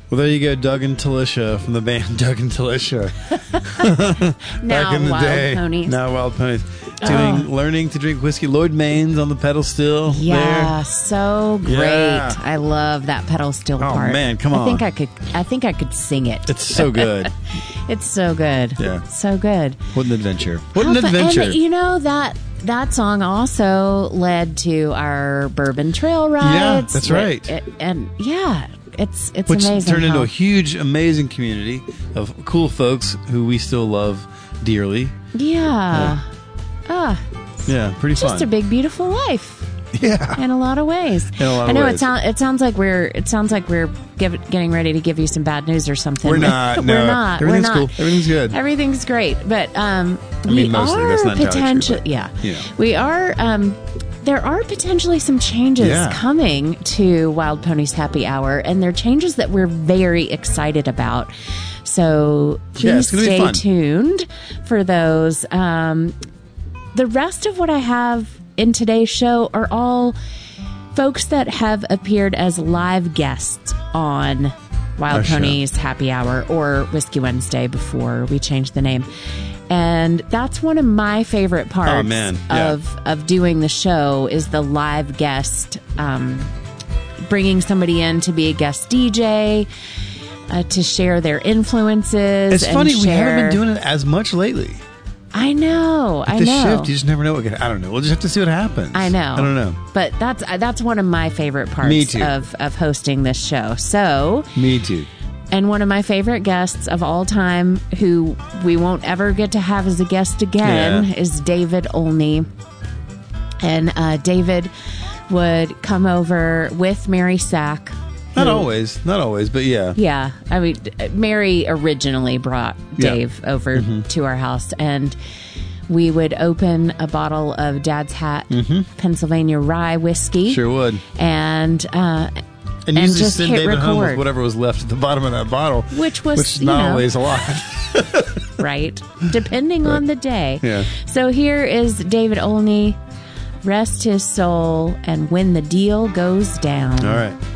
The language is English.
Well, there you go, Doug and Talisha from the band Doug and Talisha. Now Back in the Wild day. Ponies. Now Wild Ponies. Learning to drink whiskey. Lloyd Main's on the pedal steel. Yeah, so great. Yeah. I love that pedal steel part. Man, come on. I think I could sing it. It's so good. It's so good. Yeah. So good. What an adventure. What How an fun- adventure. And you know that song also led to our Bourbon Trail rides. Yeah, that's right. It's Which amazing. turned into how- a huge, amazing community of cool folks who we still love dearly. Yeah. Yeah, pretty fun. Just a big, beautiful life. Yeah. In a lot of ways. In a lot of I know ways. it sounds like we're getting ready to give you some bad news or something. We're not. We're No. not. Everything's We're not. cool. Everything's good. Everything's great, but mostly. That's not entirely true, but, yeah. you know. We are. There are potentially some changes coming to Wild Ponies Happy Hour, and they're changes that we're very excited about. So please it's gonna be stay fun. tuned for those. The rest of what I have in today's show are all folks that have appeared as live guests on Wild Our show. Ponies Happy Hour or Whiskey Wednesday before we changed the name. And that's one of my favorite parts of doing the show is the live guest, bringing somebody in to be a guest DJ, to share their influences. It's funny, we haven't been doing it as much lately. I know. At the shift, you just never know what I don't know. We'll just have to see what happens. I know. I don't know. But that's one of my favorite parts Me too. of hosting this show. So, Me too. and one of my favorite guests of all time, who we won't ever get to have as a guest again, is David Olney. And David would come over with Mary Sack. Not always, but yeah. Yeah. I mean, Mary originally brought Dave over to our house, and we would open a bottle of Dad's Hat Pennsylvania rye whiskey. Sure would. And usually just send hit David home with record. whatever was left at the bottom of that bottle. Which was, is not always a lot. right? Depending on the day. Yeah. So here is David Olney, Rest His Soul, and When the Deal Goes Down. All right.